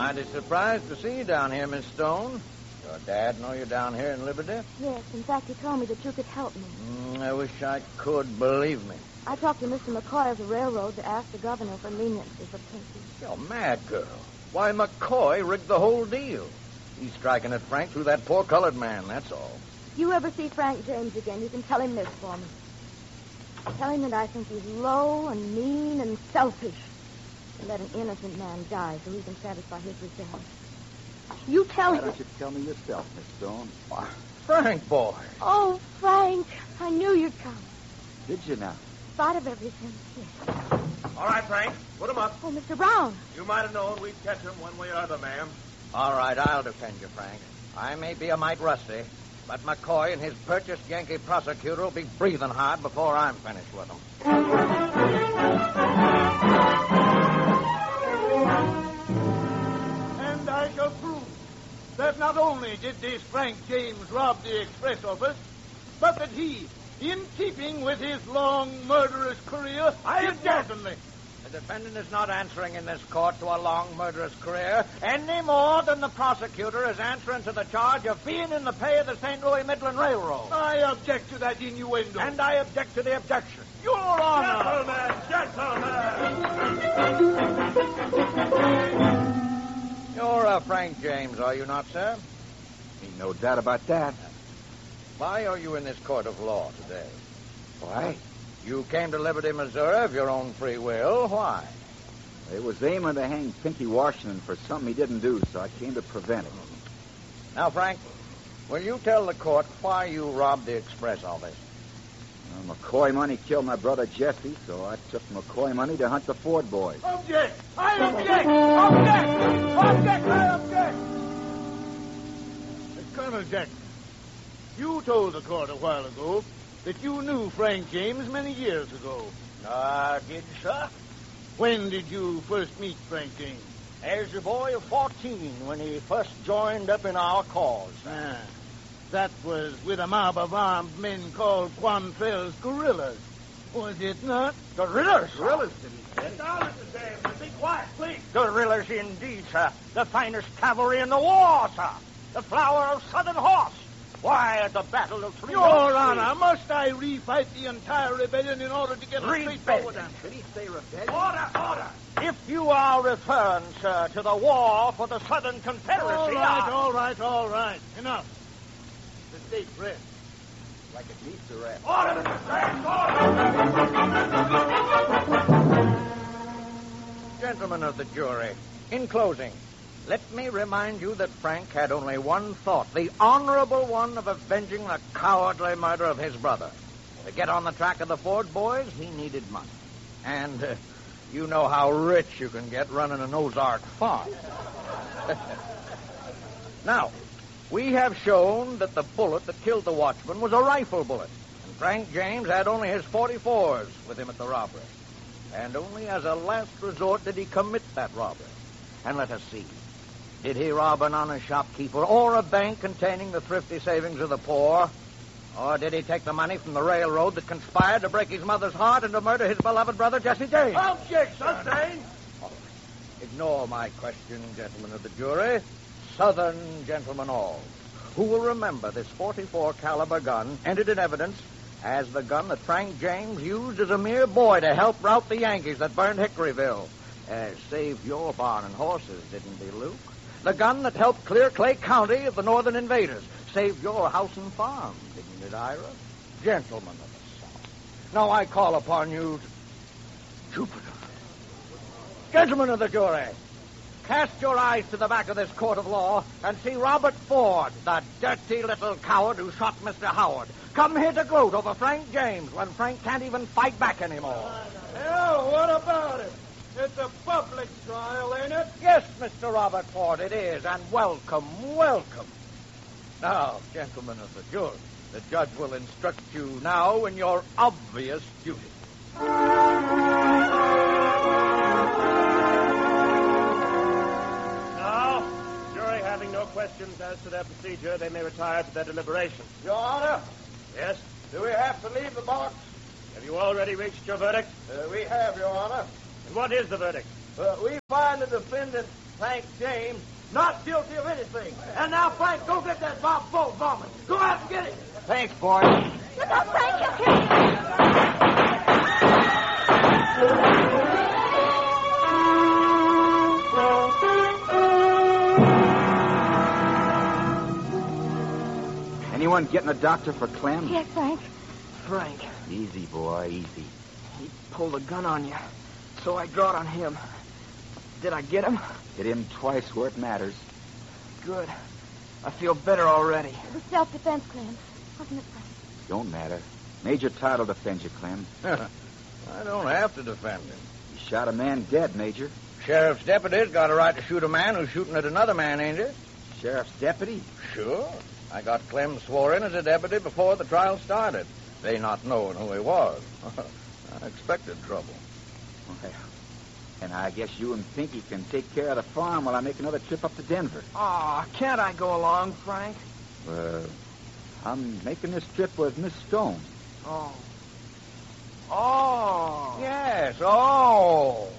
Mighty surprised to see you down here, Miss Stone. Your dad know you're down here in Liberty? Yes, in fact, he told me that you could help me. I wish I could, believe me. I talked to Mr. McCoy of the railroad to ask the governor for leniency for Pinky. You're mad, girl. Why, McCoy rigged the whole deal. He's striking at Frank through that poor colored man, that's all. If you ever see Frank James again, you can tell him this for me. Tell him that I think he's low and mean and selfish. And let an innocent man die so he can satisfy his revenge. You tell him. Why don't you tell me yourself, Miss Stone? Why, Frank, boy. Oh, Frank, I knew you'd come. Did you now? In spite of everything, yes. All right, Frank. Put him up. Oh, Mr. Brown. You might have known we'd catch him one way or other, ma'am. All right, I'll defend you, Frank. I may be a mite rusty, but McCoy and his purchased Yankee prosecutor will be breathing hard before I'm finished with them. And I shall prove that not only did this Frank James rob the express office, but that he, in keeping with his long murderous career, I did object. wantonly. The defendant is not answering in this court to a long, murderous career any more than the prosecutor is answering to the charge of being in the pay of the St. Louis Midland Railroad. I object to that innuendo. And I object to the objection. Your Honor! Gentlemen! You're Frank James, are you not, sir? Ain't no doubt about that. Why are you in this court of law today? Why? You came to Liberty, Missouri of your own free will. Why? They was aiming to hang Pinky Washington for something he didn't do, so I came to prevent it. Now, Frank, will you tell the court why you robbed the express office? McCoy money killed my brother Jesse, so I took McCoy money to hunt the Ford boys. Object! I object! Object! Object! I object! Colonel Jackson, you told the court a while ago that you knew Frank James many years ago. I did, sir. When did you first meet Frank James? As a boy of 14 when he first joined up in our cause. That was with a mob of armed men called Quantrell's guerrillas, was it not? Guerrillas? Guerrillas, did he say? Down, Mr. James. Be quiet, please. Guerrillas indeed, sir. The finest cavalry in the war, sir. The flower of Southern horse. Why, at the Battle of Three Your Oaks, Honor, must I refight the entire rebellion in order to get a straightforward Rebellion? answer? Did he say rebellion? Order! If you are referring, sir, to the war for the Southern Confederacy, All right. Enough. The state press. Like it needs to rest. Order, Mr. James! Order! Gentlemen of the jury, in closing, let me remind you that Frank had only one thought, the honorable one of avenging the cowardly murder of his brother. To get on the track of the Ford boys, he needed money. And you know how rich you can get running an Ozark farm. Now, we have shown that the bullet that killed the watchman was a rifle bullet. And Frank James had only his 44s with him at the robbery. And only as a last resort did he commit that robbery. And let us see. Did he rob an honest shopkeeper or a bank containing the thrifty savings of the poor? Or did he take the money from the railroad that conspired to break his mother's heart and to murder his beloved brother, Jesse James? Object, sustained. Ignore my question, gentlemen of the jury. Southern gentlemen all, who will remember this 44 caliber gun entered in evidence as the gun that Frank James used as a mere boy to help rout the Yankees that burned Hickoryville. Saved your barn and horses, didn't he, Luke? The gun that helped clear Clay County of the northern invaders. Saved your house and farm, didn't it, Ira? Gentlemen of the South. Now I call upon you to... Jupiter. Gentlemen of the jury, cast your eyes to the back of this court of law and see Robert Ford, the dirty little coward who shot Mr. Howard, come here to gloat over Frank James when Frank can't even fight back anymore. Hell, what about it? It's a public trial, ain't it? Yes, Mr. Robert Ford, it is, and welcome. Now, gentlemen of the jury, the judge will instruct you now in your obvious duty. Now, jury having no questions as to their procedure, they may retire to their deliberations. Your Honor, Yes? do we have to leave the box? Have you already reached your verdict? We have, Your Honor. And what is the verdict? We find the defendant, Frank James, not guilty of anything. And now, Frank, go get that Bob Bolt varmint. Go out and get it. Thanks, boy. Look out, Frank, you'll kill me. Anyone getting a doctor for Clem? Yes, Frank. Frank, Easy, boy, easy. he pulled a gun on you, so I drawed on him. Did I get him? Hit him twice where it matters. Good. I feel better already. It was self-defense, Clem. Wasn't it, Frank? Don't matter. Major Todd will defend you, Clem. I don't have to defend him. You shot a man dead, Major. Sheriff's deputy's got a right to shoot a man who's shooting at another man, ain't it? Sheriff's deputy? Sure. I got Clem swore in as a deputy before the trial started. They not knowing who he was. I expected trouble. Well, and I guess you and Pinky can take care of the farm while I make another trip up to Denver. Aw, can't I go along, Frank? I'm making this trip with Miss Stone. Oh. Oh. Yes, oh.